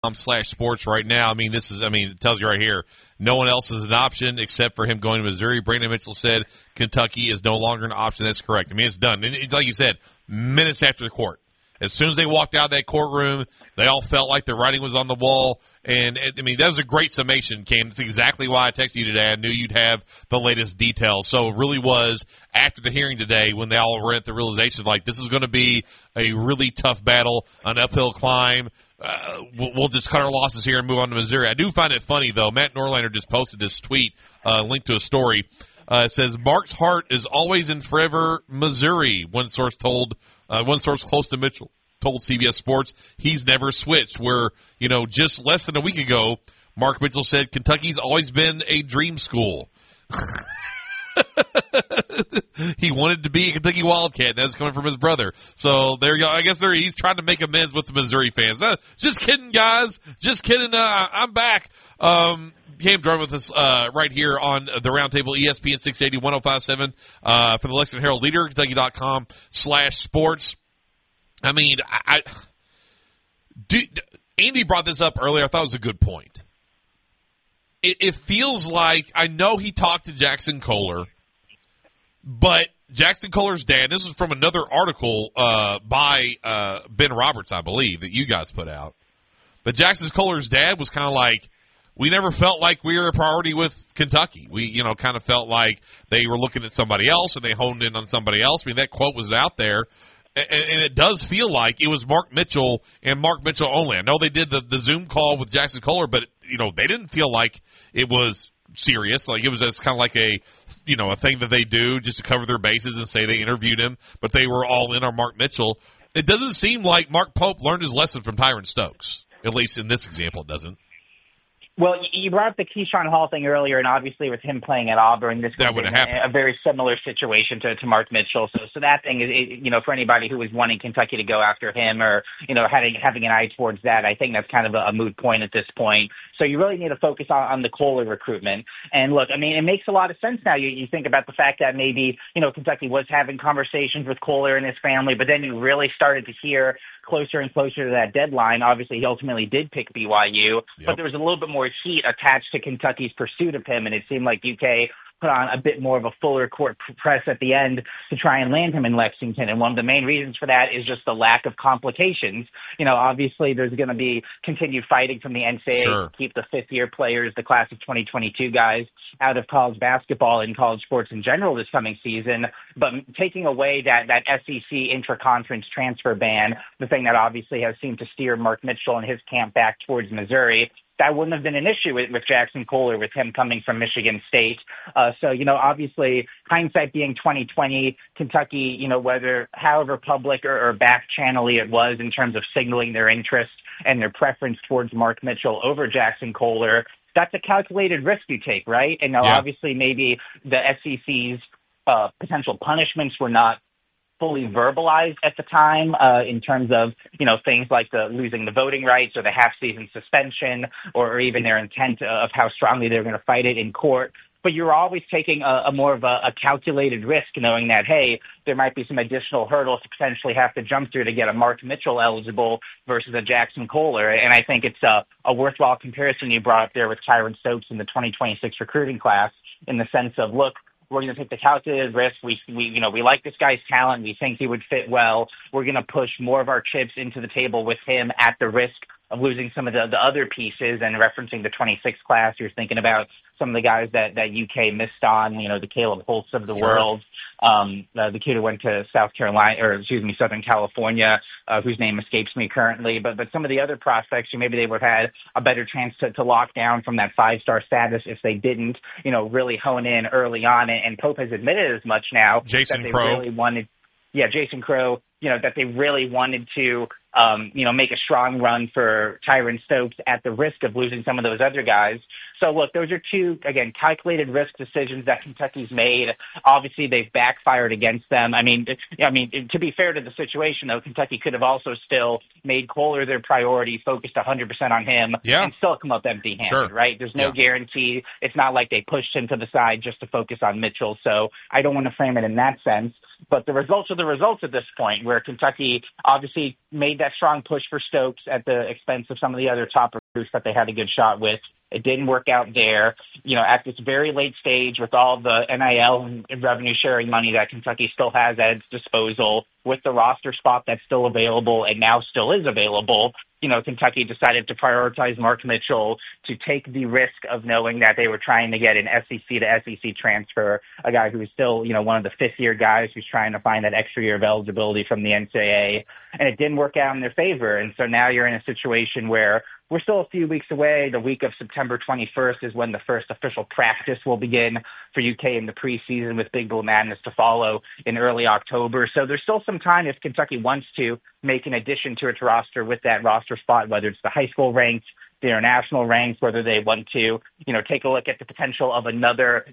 sports right now. I mean, it tells you right here, no one else is an option except for him going to Missouri. Brandon Mitchell said Kentucky is no longer an option. That's correct. I mean, it's done. And like you said, minutes after the court. As soon as they walked out of that courtroom, they all felt like the writing was on the wall. And, I mean, that was a great summation, Cam. That's exactly why I texted you today. I knew you'd have the latest details. So it really was after the hearing today when they all were at the realization, like, this is going to be a really tough battle, an uphill climb. We'll just cut our losses here and move on to Missouri. I do find it funny, though. Matt Norlander just posted this tweet, linked to a story. It says, Mark's heart is always in forever Missouri. One source close to Mitchell told CBS Sports he's never switched. Where, just less than a week ago, Mark Mitchell said Kentucky's always been a dream school. He wanted to be a Kentucky Wildcat. That's coming from his brother. So there you go. I guess he's trying to make amends with the Missouri fans. Just kidding, guys. Just kidding. I'm back. Cam joined with us right here on the Roundtable, ESPN 680, 105.7 for the Lexington Herald Leader, Kentucky.com/sports. I mean, Andy brought this up earlier. I thought it was a good point. It feels like, I know he talked to Jackson Kohler, but Jackson Kohler's dad, this is from another article by Ben Roberts, I believe, that you guys put out. But Jackson Kohler's dad was kind of like, we never felt like we were a priority with Kentucky. We, kind of felt like they were looking at somebody else and they honed in on somebody else. I mean, that quote was out there. And it does feel like it was Mark Mitchell and Mark Mitchell only. I know they did the Zoom call with Jackson Kohler, but, they didn't feel like it was serious. Like, it was just kind of like a thing that they do just to cover their bases and say they interviewed him, but they were all in on Mark Mitchell. It doesn't seem like Mark Pope learned his lesson from Tyron Stokes. At least in this example, it doesn't. Well, you brought up the Keyshawn Hall thing earlier, and obviously with him playing at Auburn, this would have happened. A very similar situation to Mark Mitchell. So that thing is, for anybody who was wanting Kentucky to go after him or, having an eye towards that, I think that's kind of a moot point at this point. So you really need to focus on the Kohler recruitment. And look, I mean, it makes a lot of sense now. You think about the fact that maybe, Kentucky was having conversations with Kohler and his family, but then you really started to hear closer and closer to that deadline. Obviously, he ultimately did pick BYU, but there was a little bit more heat attached to Kentucky's pursuit of him, and it seemed like UK put on a bit more of a fuller court press at the end to try and land him in Lexington. And one of the main reasons for that is just the lack of complications. Obviously there's going to be continued fighting from the NCAA to keep the fifth-year players, the class of 2022 guys, out of college basketball and college sports in general this coming season. But taking away that SEC intra-conference transfer ban, the thing that obviously has seemed to steer Mark Mitchell and his camp back towards Missouri, that wouldn't have been an issue with Jackson Kohler, with him coming from Michigan State. So, obviously, hindsight being 2020, Kentucky, however public or back-channel-y it was in terms of signaling their interest and their preference towards Mark Mitchell over Jackson Kohler, that's a calculated risk you take, right? And obviously maybe the SEC's potential punishments were not fully verbalized at the time in terms of, things like losing the voting rights or the half-season suspension or even their intent of how strongly they're going to fight it in court. But you're always taking a more of a calculated risk, knowing that, hey, there might be some additional hurdles to potentially have to jump through to get a Mark Mitchell eligible versus a Jackson Kohler. And I think it's a worthwhile comparison you brought up there with Tyron Stokes in the 2026 recruiting class, in the sense of, look, we're going to take the calculated risk. We like this guy's talent. We think he would fit well. We're going to push more of our chips into the table with him at the risk of losing some of the other pieces. And referencing the 26 class, you're thinking about some of the guys that UK missed on, the Caleb Holtz of the world, the kid who went to Southern California, whose name escapes me currently. But some of the other prospects, maybe they would have had a better chance to lock down from that 5-star status if they didn't, really hone in early on. And Pope has admitted as much now. Jason Crow. Jason Crow, that they really wanted to, make a strong run for Tyron Stokes at the risk of losing some of those other guys. So, look, those are two, again, calculated risk decisions that Kentucky's made. Obviously, they've backfired against them. I mean, to be fair to the situation, though, Kentucky could have also still made Kohler their priority, focused 100% on him, and still come up empty-handed, right? There's no guarantee. It's not like they pushed him to the side just to focus on Mitchell. So I don't want to frame it in that sense. But the results are the results at this point, where Kentucky obviously made that strong push for Stokes at the expense of some of the other top recruits that they had a good shot with. It didn't work out there. At this very late stage with all the NIL and revenue sharing money that Kentucky still has at its disposal, with the roster spot that's still available and now still is available, Kentucky decided to prioritize Mark Mitchell, to take the risk of knowing that they were trying to get an SEC to SEC transfer, a guy who is still, one of the fifth-year guys who's trying to find that extra year of eligibility from the NCAA. And it didn't work out in their favor. And so now you're in a situation where we're still a few weeks away. The week of September 21st is when the first official practice will begin for UK in the preseason, with Big Blue Madness to follow in early October. So there's still some time if Kentucky wants to make an addition to its roster with that roster spot, whether it's the high school ranks, the international ranks, whether they want to, take a look at the potential of another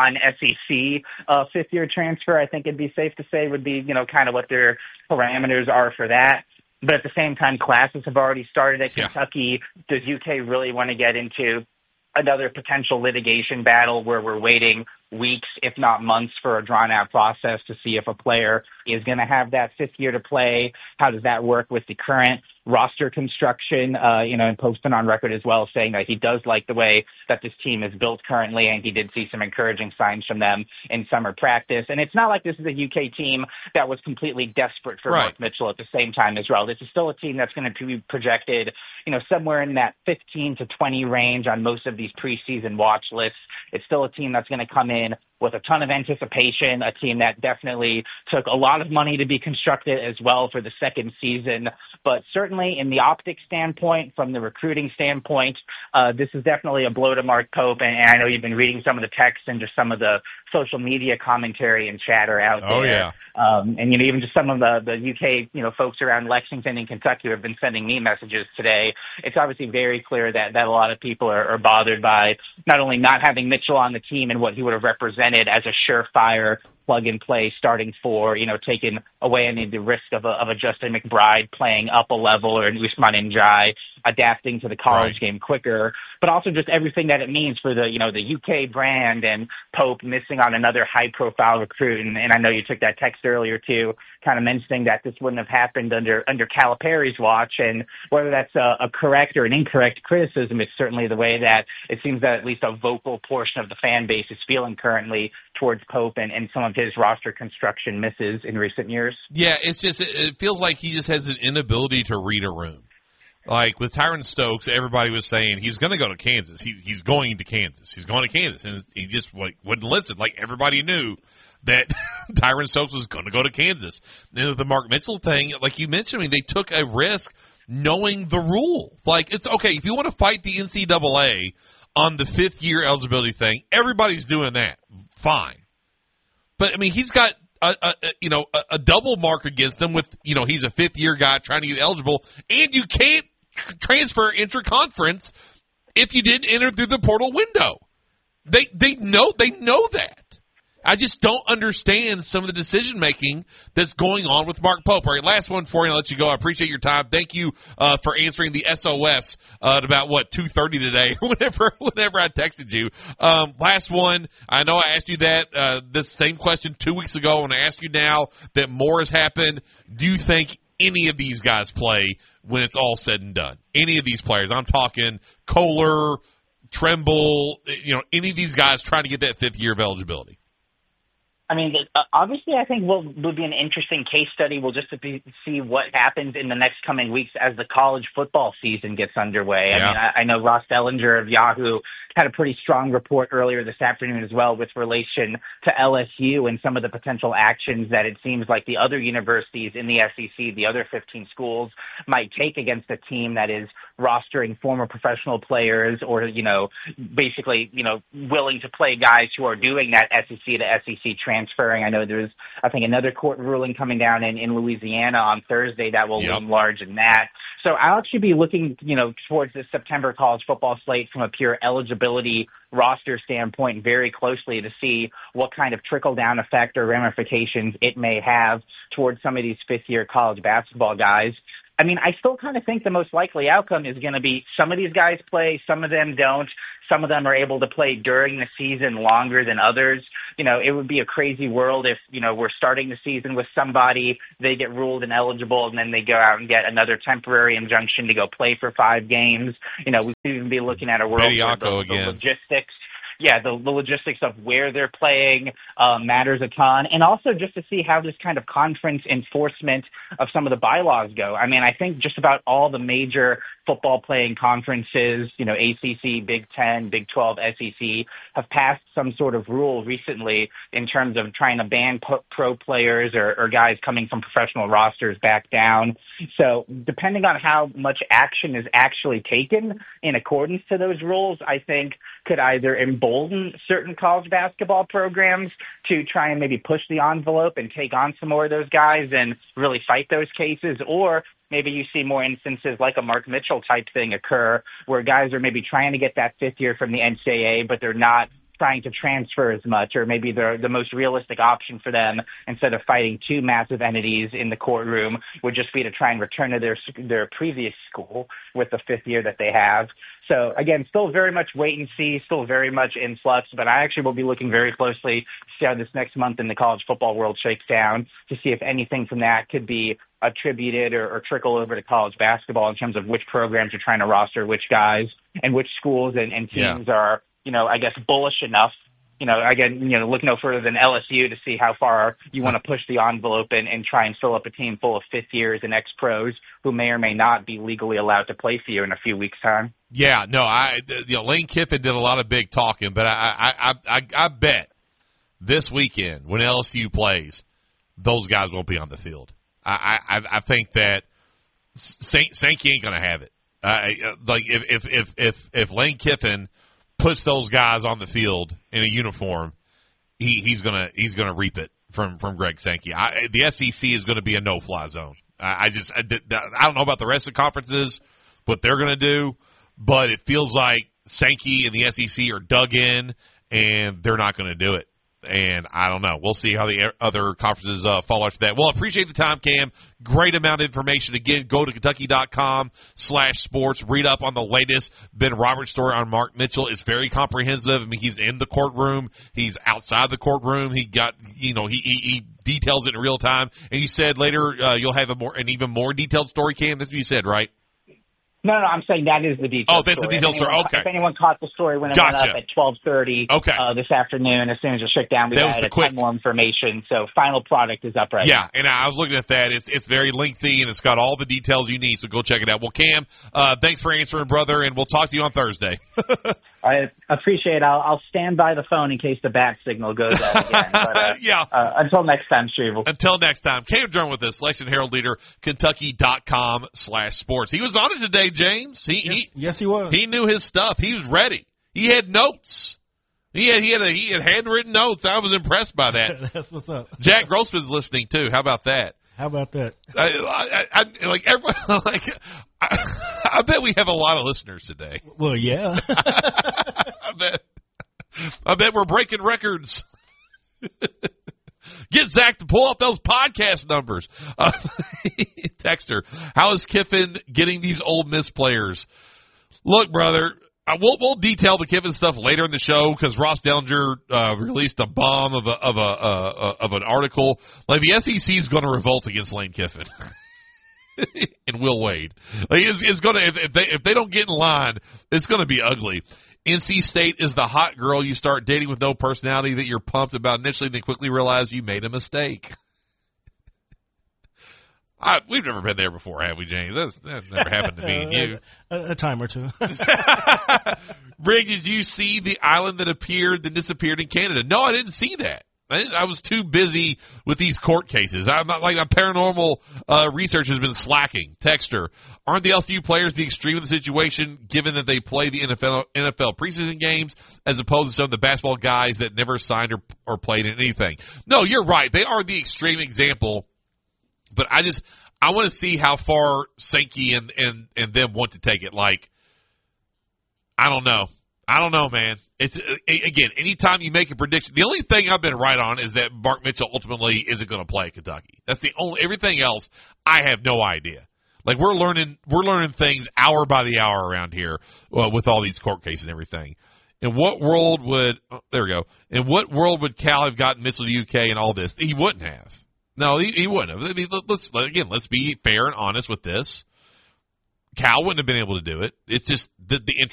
non-SEC fifth-year transfer. I think it'd be safe to say would be, kind of what their parameters are for that. But at the same time, classes have already started at Kentucky. Does UK really want to get into another potential litigation battle where we're waiting weeks, if not months, for a drawn-out process to see if a player is going to have that fifth year to play? How does that work with the current roster construction? And Poston on record as well, saying that he does like the way that this team is built currently, and he did see some encouraging signs from them in summer practice. And it's not like this is a UK team that was completely desperate for Mark Mitchell at the same time as well. This is still a team that's going to be projected, somewhere in that 15 to 20 range on most of these preseason watch lists. It's still a team that's going to come in with a ton of anticipation, a team that definitely took a lot of money to be constructed as well for the second season. But certainly in the optics standpoint, from the recruiting standpoint, this is definitely a blow to Mark Pope. And I know you've been reading some of the texts and just some of the social media commentary and chatter out there. Oh, yeah. And even just some of the UK, folks around Lexington and Kentucky have been sending me messages today. It's obviously very clear that a lot of people are bothered by not only not having Mitchell on the team and what he would have represented as a surefire plug-and-play starting four, taking away any of the risk of a Justin McBride playing up a level, or an Usman Njai adapting to the college game quicker, but also just everything that it means for the UK brand, and Pope missing on another high-profile recruit. And I know you took that text earlier too, kind of mentioning that this wouldn't have happened under Calipari's watch, and whether that's a correct or an incorrect criticism, it's certainly the way that it seems that at least a vocal portion of the fan base is feeling currently towards Pope and some of his roster construction misses in recent years. Yeah, it feels like he just has an inability to read a room. Like with Tyron Stokes, everybody was saying he's going to go to Kansas. He's going to Kansas. He's going to Kansas. And he just wouldn't listen. Like everybody knew that Tyron Stokes was going to go to Kansas. And with the Mark Mitchell thing, like you mentioned, they took a risk knowing the rule. Like, it's okay. If you want to fight the NCAA on the fifth year eligibility thing, everybody's doing that. Fine. But he's got a double mark against him with, he's a fifth year guy trying to get eligible, and you can't transfer intra-conference if you didn't enter through the portal window. They know that. I just don't understand some of the decision making that's going on with Mark Pope. All right, last one for you, and I'll let you go. I appreciate your time. Thank you for answering the SOS at about 2:30 today, or whenever I texted you. Last one. I know I asked you that this same question 2 weeks ago, and I ask you now that more has happened. Do you think any of these guys play when it's all said and done? Any of these players? I'm talking Kohler, Tremble. Any of these guys trying to get that fifth year of eligibility. Obviously, I think would be an interesting case study. We'll just see what happens in the next coming weeks as the college football season gets underway. Yeah. I know Ross Dellinger of Yahoo had a pretty strong report earlier this afternoon as well with relation to LSU and some of the potential actions that it seems like the other universities in the SEC, the other 15 schools, might take against a team that is rostering former professional players or, basically, willing to play guys who are doing that SEC to SEC transferring. I know there's, another court ruling coming down in Louisiana on Thursday that will loom large in that. So I'll actually be looking, towards the September college football slate from a pure eligibility roster standpoint very closely to see what kind of trickle-down effect or ramifications it may have towards some of these fifth-year college basketball guys. I still kind of think the most likely outcome is going to be some of these guys play, some of them don't. Some of them are able to play during the season longer than others. it would be a crazy world if, we're starting the season with somebody, they get ruled ineligible, and then they go out and get another temporary injunction to go play for 5 games. We could even be looking at a world where the logistics. Yeah, the logistics of where they're playing matters a ton, and also just to see how this kind of conference enforcement of some of the bylaws go. I mean, I think just about all the major football playing conferences, ACC, Big Ten, Big 12, SEC, have passed some sort of rule recently in terms of trying to ban pro players or guys coming from professional rosters back down. So depending on how much action is actually taken in accordance to those rules, I think could either embolden certain college basketball programs to try and maybe push the envelope and take on some more of those guys and really fight those cases, or maybe you see more instances like a Mark Mitchell type thing occur where guys are maybe trying to get that 5th year from the NCAA, but they're not trying to transfer as much, or maybe the most realistic option for them, instead of fighting 2 massive entities in the courtroom, would just be to try and return to their previous school with the 5th year that they have. So again, still very much wait and see, still very much in flux, but I actually will be looking very closely to see how this next month in the college football world shakes down, to see if anything from that could be attributed or trickle over to college basketball in terms of which programs are trying to roster which guys and which schools and teams are, I guess, bullish enough, again, look no further than LSU to see how far you want to push the envelope and try and fill up a team full of 5th years and ex-pros who may or may not be legally allowed to play for you in a few weeks' time. Yeah, no, Lane Kiffin did a lot of big talking, but I bet this weekend when LSU plays, those guys won't be on the field. I think that Sankey ain't going to have it. If Lane Kiffin puts those guys on the field in a uniform, he's gonna reap it from Greg Sankey. The SEC is going to be a no-fly zone. I don't know about the rest of the conferences, what they're going to do, but it feels like Sankey and the SEC are dug in, and they're not going to do it. And I don't know. We'll see how the other conferences fall after that. Well, appreciate the time, Cam. Great amount of information. Again, go to Kentucky.com/sports. Read up on the latest Ben Roberts story on Mark Mitchell. It's very comprehensive. I mean, he's in the courtroom. He's outside the courtroom. He got, he details it in real time. And you said later you'll have an even more detailed story, Cam. That's what you said, right? No, I'm saying that is the detail. Oh, that's the detail story. Okay. If anyone caught the story when it went up at 12:30 this afternoon, as soon as it shut down, we had a ton more information. So final product is up right now. Yeah, and I was looking at that. It's very lengthy, and it's got all the details you need, so go check it out. Well, Cam, thanks for answering, brother, and we'll talk to you on Thursday. I appreciate it. I'll stand by the phone in case the bat signal goes out again. But, until next time, Shrivel. Until next time. Cam Drum with us, Lexington Herald leader, Kentucky.com/sports. He was on it today, James. Yes, he was. He knew his stuff. He was ready. He had notes. He had handwritten notes. I was impressed by that. That's what's up. Jack Grossman's listening too. How about that? How about that? I bet we have a lot of listeners today. Well, yeah. I bet we're breaking records. Get Zach to pull up those podcast numbers. Texter, how is Kiffin getting these Ole Miss players? Look, brother, we'll detail the Kiffin stuff later in the show because Ross Dellinger released a bomb of an article. Like the SEC is going to revolt against Lane Kiffin and Will Wade. Like it's going to if they don't get in line, it's going to be ugly. NC State is the hot girl you start dating with no personality that you're pumped about initially, then quickly realize you made a mistake. We've never been there before, have we, James? That never happened to me and you. A time or two. Rig, did you see the island that appeared then disappeared in Canada? No, I didn't see that. I was too busy with these court cases. I'm not like my paranormal research has been slacking. Texter, aren't the LSU players the extreme of the situation given that they play the NFL preseason games as opposed to some of the basketball guys that never signed or played in anything? No, you're right. They are the extreme example, but I want to see how far Sankey and them want to take it. Like, I don't know, man. It's again, anytime you make a prediction, the only thing I've been right on is that Mark Mitchell ultimately isn't going to play at Kentucky. That's the only. Everything else, I have no idea. Like we're learning things hour by the hour around here with all these court cases and everything. In what world would there we go? In what world would Cal have gotten Mitchell to UK and all this? He wouldn't have. No, he wouldn't have. I mean, let's be fair and honest with this. Cal wouldn't have been able to do it. It's just the